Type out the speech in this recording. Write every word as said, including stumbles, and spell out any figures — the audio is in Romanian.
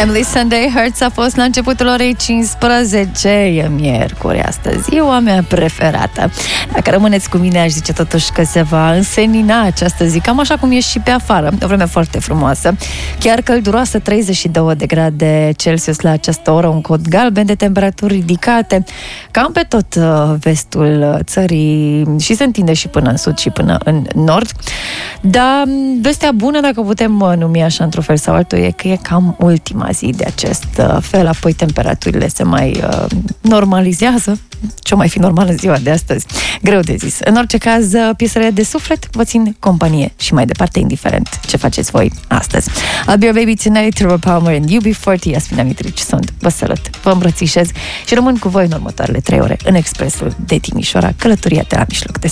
Emily Sunday Hurts a fost la începutul orei cincisprezece, e miercuri astăzi, ziua mea preferată. Dacă rămâneți cu mine, aș zice totuși că se va însenina această zi, cam așa cum e și pe afară. O vreme foarte frumoasă, chiar călduroasă, treizeci și două de grade Celsius la această oră, un cod galben de temperaturi ridicate, cam pe tot vestul țării și se întinde și până în sud și până în nord. Dar vestea bună, dacă putem numi așa într-un fel sau altul, e că e cam ultima zi de acest fel, apoi temperaturile se mai uh, normalizează. Ce-o mai fi normal în ziua de astăzi? Greu de zis. În orice caz, piesele de suflet vă țin companie și mai departe, indiferent ce faceți voi astăzi. I'll be your baby tonight, Robert Palmer and U B patruzeci, Iasmina Mitrici sunt. Vă salut, vă îmbrățișez și rămân cu voi în următoarele trei ore în Expresul de Timișoara, călătoria de la mijloc de